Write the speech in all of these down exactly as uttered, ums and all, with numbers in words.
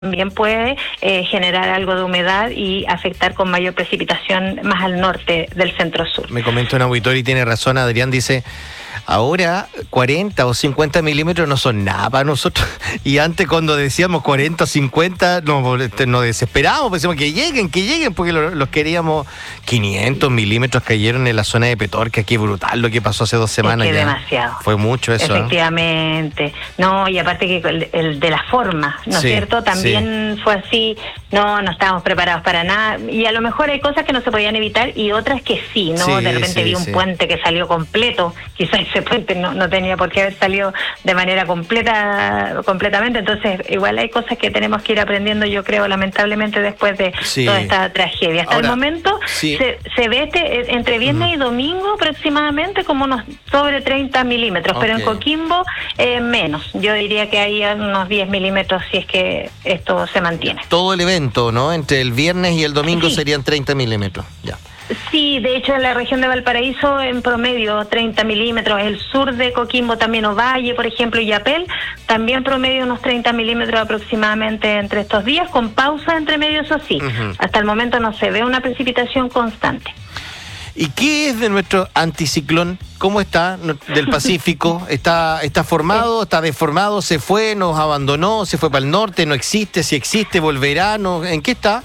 también puede eh, generar algo de humedad y afectar con mayor precipitación más al norte del centro-sur. Me comenta un auditor y tiene razón, Adrián, dice, ahora cuarenta o cincuenta milímetros no son nada para nosotros. Y antes cuando decíamos cuarenta o cincuenta nos, nos desesperábamos, decíamos que lleguen, que lleguen, porque los, los queríamos. quinientos milímetros cayeron en la zona de Petorca, qué brutal lo que pasó hace dos semanas. Es que ya. demasiado. Fue mucho eso. Efectivamente. No, y aparte que el, el de la forma, ¿no es sí, cierto? También sí. Fue así, no, no estábamos preparados para nada. Y a lo mejor hay cosas que no se podían evitar y otras que sí, ¿no? Sí, de repente sí, vi un sí. puente que salió completo, quizás ese puente no, no tenía por qué haber salido de manera completa, completamente. Entonces, igual hay cosas que tenemos que ir aprendiendo, yo creo, lamentablemente, después de sí. toda esta tragedia. Hasta Ahora, el momento sí. se, se ve este, entre viernes uh-huh. y domingo aproximadamente como unos sobre treinta milímetros, okay. pero en Coquimbo eh, menos. Yo diría que hay unos diez milímetros si es que esto se mantiene. Todo el evento, ¿no? Entre el viernes y el domingo sí. serían treinta milímetros, ya. Sí, de hecho en la región de Valparaíso en promedio treinta milímetros, el sur de Coquimbo también, Ovalle por ejemplo, y Apel, también promedio unos treinta milímetros aproximadamente entre estos días, con pausa entre medio, eso sí. Uh-huh. Hasta el momento no se ve una precipitación constante. ¿Y qué es de nuestro anticiclón? ¿Cómo está del Pacífico? ¿Está, está formado, está deformado, se fue, nos abandonó, se fue para el norte, no existe, si existe, volverá, no, ¿en qué está?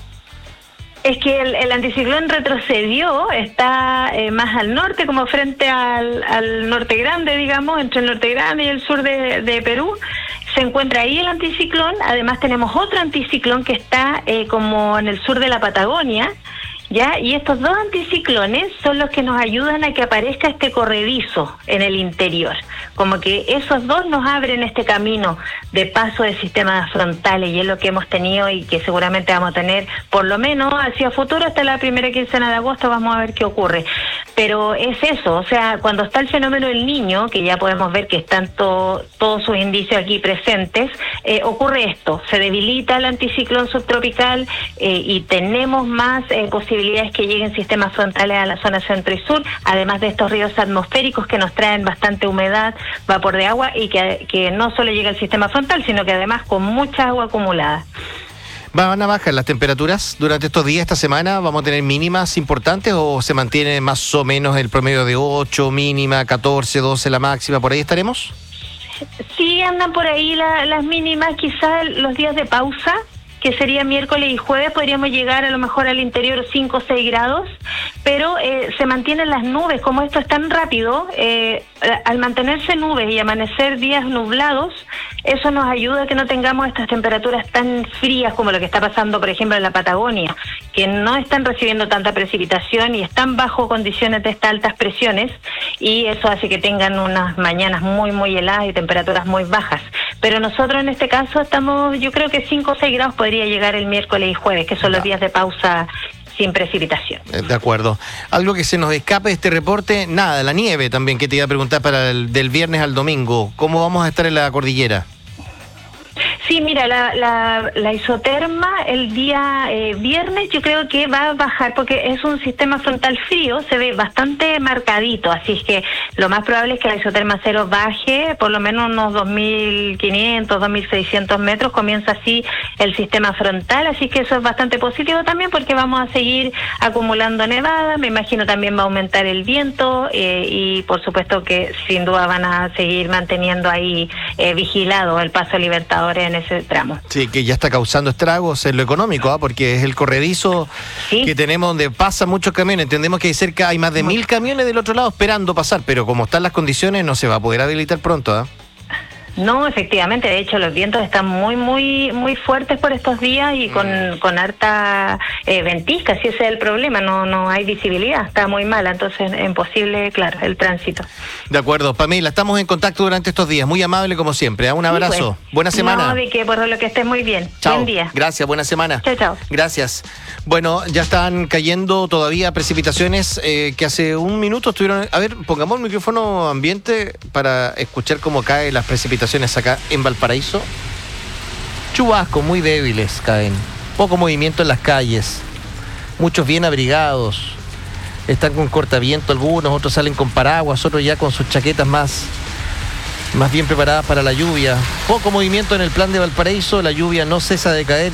Es que el, el anticiclón retrocedió, está eh, más al norte, como frente al, al norte grande, digamos, entre el norte grande y el sur de, de Perú. Se encuentra ahí el anticiclón. Además tenemos otro anticiclón que está eh, como en el sur de la Patagonia, ¿ya? Y estos dos anticiclones son los que nos ayudan a que aparezca este corredizo en el interior. Como que esos dos nos abren este camino de paso de sistemas frontales, y es lo que hemos tenido y que seguramente vamos a tener por lo menos hacia futuro, hasta la primera quincena de agosto, vamos a ver qué ocurre. Pero es eso, o sea, cuando está el fenómeno del Niño, que ya podemos ver que están to, todos sus indicios aquí presentes, eh, ocurre esto, se debilita el anticiclón subtropical eh, y tenemos más eh, posibilidades que lleguen sistemas frontales a la zona centro y sur, además de estos ríos atmosféricos que nos traen bastante humedad, vapor de agua, y que, que no solo llega al sistema frontal, sino que además con mucha agua acumulada. ¿Van a bajar las temperaturas durante estos días, esta semana? ¿Vamos a tener mínimas importantes o se mantiene más o menos el promedio de ocho, mínima, catorce, doce la máxima? ¿Por ahí estaremos? Sí, andan por ahí la, las mínimas, quizás los días de pausa, que sería miércoles y jueves, podríamos llegar a lo mejor al interior cinco o seis grados, pero eh, se mantienen las nubes, como esto es tan rápido, eh, al mantenerse nubes y amanecer días nublados, eso nos ayuda a que no tengamos estas temperaturas tan frías como lo que está pasando, por ejemplo, en la Patagonia, que no están recibiendo tanta precipitación y están bajo condiciones de estas altas presiones, y eso hace que tengan unas mañanas muy, muy heladas y temperaturas muy bajas. Pero nosotros en este caso estamos, yo creo que cinco o seis grados podría llegar el miércoles y jueves, que son los días de pausa sin precipitación. De acuerdo. Algo que se nos escape de este reporte, nada, la nieve también, que te iba a preguntar para el del viernes al domingo. ¿Cómo vamos a estar en la cordillera? Sí, mira, la, la, la isoterma el día eh, viernes yo creo que va a bajar porque es un sistema frontal frío, se ve bastante marcadito, así es que lo más probable es que la isoterma cero baje por lo menos unos dos mil quinientos, dos mil seiscientos metros, comienza así el sistema frontal, así que eso es bastante positivo también porque vamos a seguir acumulando nevada, me imagino también va a aumentar el viento eh, y por supuesto que sin duda van a seguir manteniendo ahí eh, vigilado el paso Libertadores en ese tramo. Sí, que ya está causando estragos en lo económico, ¿eh? Porque es el corredizo ¿sí? que tenemos donde pasan muchos camiones. Entendemos que hay cerca, hay más de mil camiones del otro lado esperando pasar, pero como están las condiciones no se va a poder habilitar pronto, ¿eh? No, efectivamente, de hecho los vientos están muy, muy, muy fuertes por estos días y con, con harta eh, ventisca, si ese es el problema, no, no hay visibilidad, está muy mala, entonces es imposible, claro, el tránsito. De acuerdo, Pamela, estamos en contacto durante estos días, muy amable como siempre, ¿eh? Un abrazo, sí, pues. Buena semana. No, de que por lo que estés muy bien. Chao. Buen día. Gracias, buena semana. Chao, chao. Gracias. Bueno, ya están cayendo todavía precipitaciones eh, que hace un minuto estuvieron... A ver, pongamos el micrófono ambiente para escuchar cómo caen las precipitaciones acá en Valparaíso. Chubascos muy débiles caen, poco movimiento en las calles, muchos bien abrigados, están con cortaviento algunos, otros salen con paraguas, otros ya con sus chaquetas más más bien preparadas para la lluvia. Poco movimiento en el plan de Valparaíso, la lluvia no cesa de caer.